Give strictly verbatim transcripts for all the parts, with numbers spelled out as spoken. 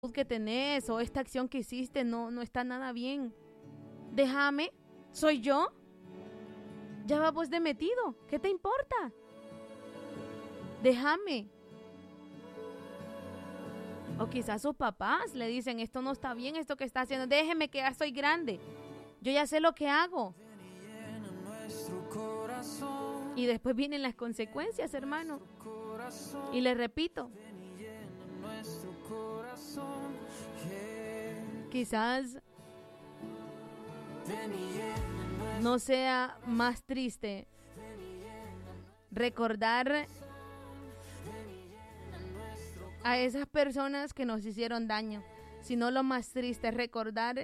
que tenés o esta acción que hiciste no, no está nada bien. Déjame, ¿soy yo? Ya va vos de metido, ¿qué te importa? Déjame. O quizás sus papás le dicen, esto no está bien, esto que está haciendo, déjeme que ya soy grande, yo ya sé lo que hago. Y después vienen las consecuencias, hermano. Y les repito, quizás no sea más triste recordar a esas personas que nos hicieron daño, sino lo más triste es recordar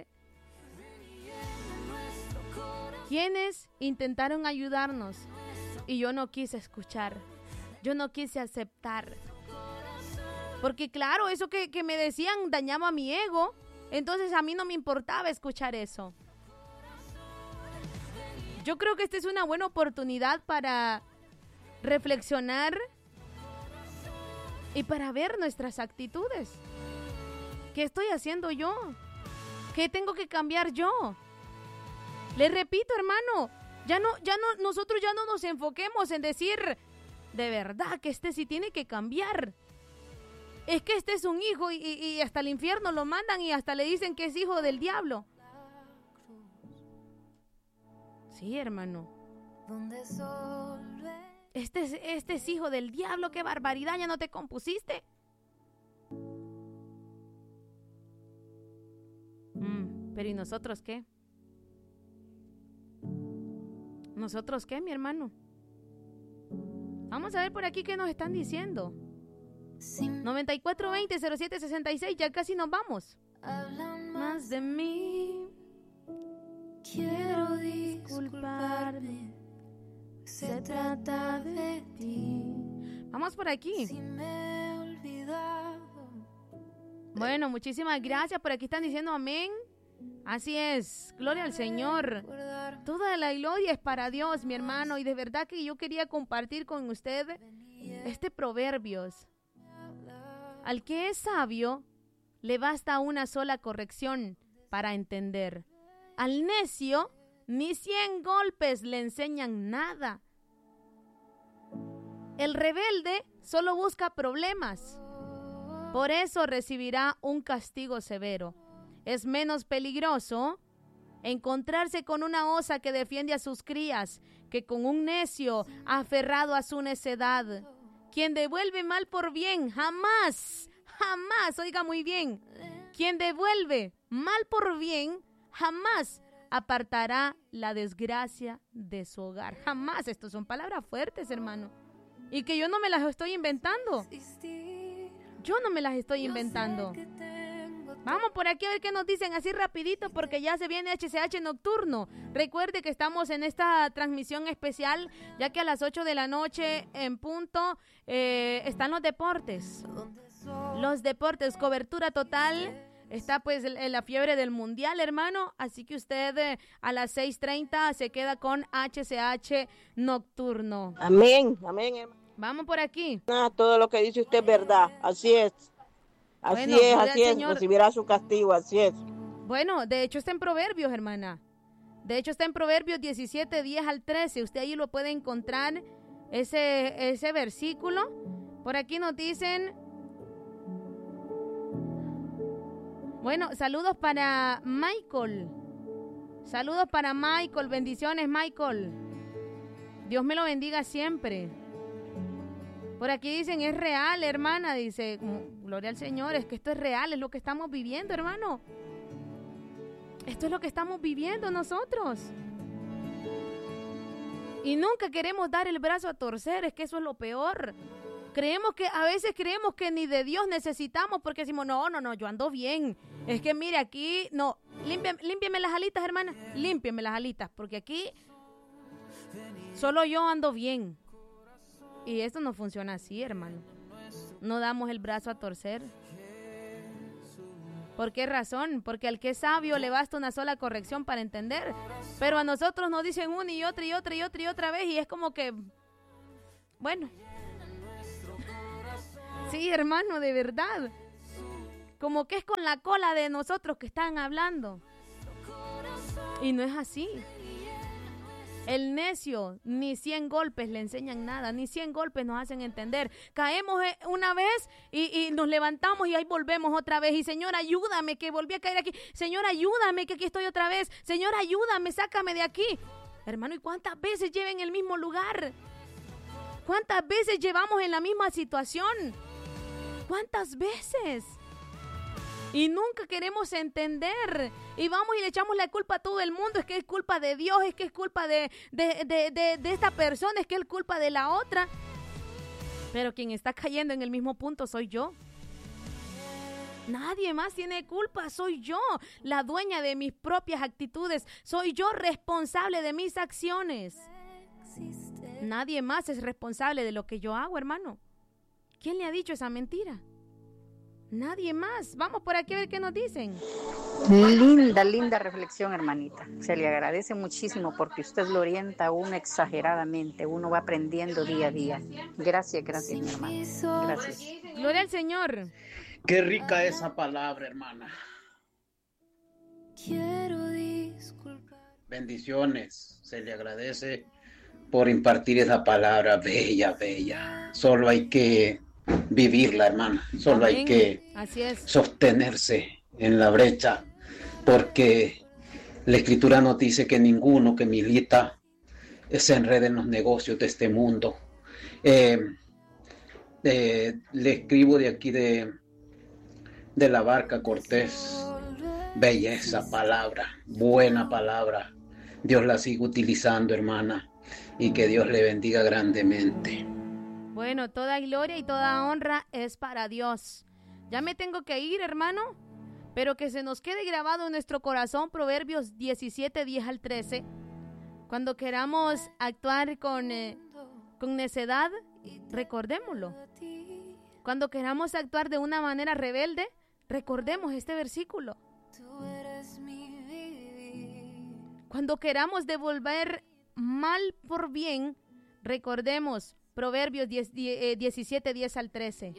quienes intentaron ayudarnos y yo no quise escuchar, yo no quise aceptar. Porque claro, eso que, que me decían dañaba mi ego, entonces a mí no me importaba escuchar eso. Yo creo que esta es una buena oportunidad para reflexionar y para ver nuestras actitudes. ¿Qué estoy haciendo yo? ¿Qué tengo que cambiar yo? Les repito, hermano, ya no, ya no, nosotros ya no nos enfoquemos en decir, de verdad que este sí tiene que cambiar. Es que este es un hijo y, y, y hasta el infierno lo mandan y hasta le dicen que es hijo del diablo. Sí, hermano. Este es, este es hijo del diablo, qué barbaridad, ya no te compusiste. Mm, pero ¿y nosotros qué? ¿Nosotros qué, mi hermano? Vamos a ver por aquí qué nos están diciendo. noventa y cuatro veinte cero siete sesenta y seis, ya casi nos vamos. Hablan más de mí. Quiero disculparme. Se trata de ti. Vamos por aquí. Si me he olvidado. Bueno, muchísimas gracias. Por aquí están diciendo amén. Así es, gloria al Señor. Toda la gloria es para Dios, mi hermano. Y de verdad que yo quería compartir con usted este Proverbios. Al que es sabio, le basta una sola corrección para entender. Al necio, ni cien golpes le enseñan nada. El rebelde solo busca problemas. Por eso recibirá un castigo severo. Es menos peligroso encontrarse con una osa que defiende a sus crías que con un necio aferrado a su necedad. Quien devuelve mal por bien, jamás, jamás, oiga muy bien, quien devuelve mal por bien, jamás apartará la desgracia de su hogar. Jamás, estos son palabras fuertes, hermano. Y que yo no me las estoy inventando. Yo no me las estoy inventando. Vamos por aquí a ver qué nos dicen así rapidito porque ya se viene H C H Nocturno. Recuerde que estamos en esta transmisión especial ya que a las ocho de la noche en punto eh, están los deportes. Los deportes, cobertura total. Está pues en la fiebre del mundial, hermano. Así que usted eh, a las seis treinta se queda con H C H Nocturno. Amén, amén, hermano. Vamos por aquí. Ah, todo lo que dice usted es verdad, así es. Así Bueno, es, así es, Señor. Recibirá su castigo, así es. Bueno, de hecho está en Proverbios, hermana. De hecho está en Proverbios diecisiete, diez al trece. Usted ahí lo puede encontrar, ese, ese versículo. Por aquí nos dicen... Bueno, saludos para Michael. Saludos para Michael, bendiciones, Michael. Dios me lo bendiga siempre. Por aquí dicen, es real, hermana, dice, gloria al Señor, es que esto es real, es lo que estamos viviendo, hermano. Esto es lo que estamos viviendo nosotros. Y nunca queremos dar el brazo a torcer, es que eso es lo peor. Creemos que, a veces creemos que ni de Dios necesitamos porque decimos, no, no, no, yo ando bien. Es que mire aquí, no, límpiame, límpiame las alitas, hermana, límpiame las alitas, porque aquí solo yo ando bien. Y esto no funciona así, hermano. No damos el brazo a torcer. ¿Por qué razón? Porque al que es sabio le basta una sola corrección para entender. Pero a nosotros nos dicen una y otra y otra y otra y otra vez y es como que... Bueno. Sí, hermano, de verdad. como que es con la cola de nosotros que están hablando. Y no es así. El necio, ni cien golpes le enseñan nada, ni cien golpes nos hacen entender. Caemos una vez y, y nos levantamos y ahí volvemos otra vez. Y Señor, ayúdame, que volví a caer aquí. Señor, ayúdame, que aquí estoy otra vez. Señor, ayúdame, sácame de aquí. Hermano, ¿y cuántas veces lleva en el mismo lugar? ¿Cuántas veces llevamos en la misma situación? ¿Cuántas veces? Y nunca queremos entender. Y vamos y le echamos la culpa a todo el mundo. Es que es culpa de Dios, es que es culpa de, de, de, de, de esta persona, es que es culpa de la otra. Pero quien está cayendo en el mismo punto soy yo. Nadie más tiene culpa, soy yo, la dueña de mis propias actitudes. Soy yo responsable de mis acciones. Nadie más es responsable de lo que yo hago, hermano. ¿Quién le ha dicho esa mentira? Nadie más. Vamos por aquí a ver qué nos dicen. Linda, linda reflexión, hermanita. Se le agradece muchísimo porque usted lo orienta a uno exageradamente. Uno va aprendiendo día a día. Gracias, gracias, mi hermano. Gracias. Gloria al Señor. Qué rica esa palabra, hermana. Quiero disculpar. Bendiciones. Se le agradece por impartir esa palabra bella, bella. Solo hay que vivirla, hermana. Solo Amén. Hay que Así es. sostenerse en la brecha, porque la Escritura nos dice que ninguno que milita se enrede en los negocios de este mundo. Eh, eh, le escribo de aquí de, de la Barca Cortés. Belleza palabra, buena palabra. Dios la sigue utilizando, hermana, y que Dios le bendiga grandemente. Bueno, toda gloria y toda honra es para Dios. Ya me tengo que ir, hermano, pero que se nos quede grabado en nuestro corazón Proverbios diecisiete, diez al trece. Cuando queramos actuar con, eh, con necedad, recordémoslo. Cuando queramos actuar de una manera rebelde, recordemos este versículo. Cuando queramos devolver mal por bien, recordemos Proverbios diecisiete, diez al trece.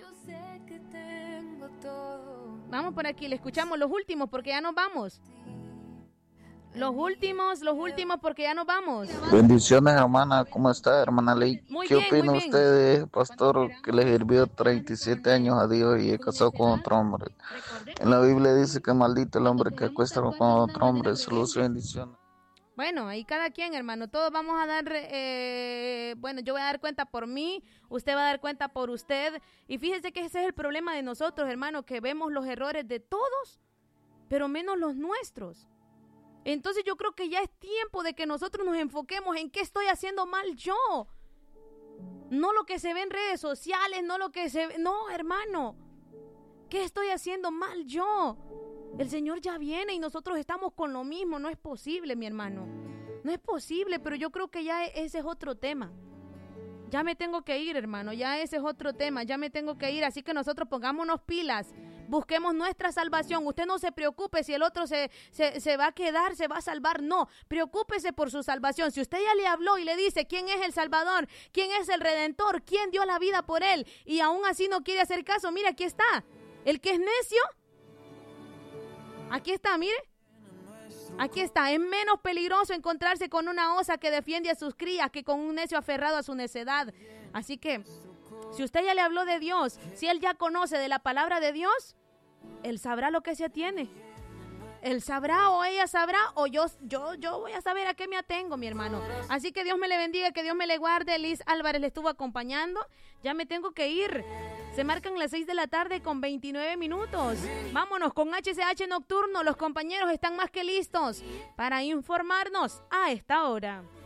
Vamos por aquí, le escuchamos los últimos porque ya nos vamos. Los últimos, los últimos porque ya nos vamos. Bendiciones, hermana. ¿Cómo está, hermana Ley? Muy ¿Qué bien, opina muy bien. usted de pastor que le sirvió treinta y siete años a Dios y es casado con otro hombre? En la Biblia dice que maldito el hombre que acuesta con otro hombre. Saludos y bendiciones. Bueno, ahí cada quien, hermano, todos vamos a dar, eh, bueno, yo voy a dar cuenta por mí, usted va a dar cuenta por usted, y fíjese que ese es el problema de nosotros, hermano, que vemos los errores de todos, pero menos los nuestros. Entonces yo creo que ya es tiempo de que nosotros nos enfoquemos en qué estoy haciendo mal yo, no lo que se ve en redes sociales, no lo que se ve, no, hermano, ¿qué estoy haciendo mal yo? El Señor ya viene y nosotros estamos con lo mismo. No es posible, mi hermano. No es posible, pero yo creo que ya ese es otro tema. Ya me tengo que ir, hermano. Ya ese es otro tema. Ya me tengo que ir. Así que nosotros pongámonos pilas. Busquemos nuestra salvación. Usted no se preocupe si el otro se, se, se va a quedar, se va a salvar. No, preocúpese por su salvación. Si usted ya le habló y le dice quién es el Salvador, quién es el Redentor, quién dio la vida por él, y aún así no quiere hacer caso, mira, aquí está. El que es necio, aquí está, mire. Aquí está. Es menos peligroso encontrarse con una osa que defiende a sus crías que con un necio aferrado a su necedad. Así que, si usted ya le habló de Dios, si él ya conoce de la palabra de Dios, él sabrá lo que se atiene. Él sabrá o ella sabrá o yo, yo, yo voy a saber a qué me atengo, mi hermano. Así que Dios me le bendiga, que Dios me le guarde. Liz Álvarez le estuvo acompañando. Ya me tengo que ir. Se marcan las seis de la tarde con veintinueve minutos. Vámonos con H C H Nocturno. Los compañeros están más que listos para informarnos a esta hora.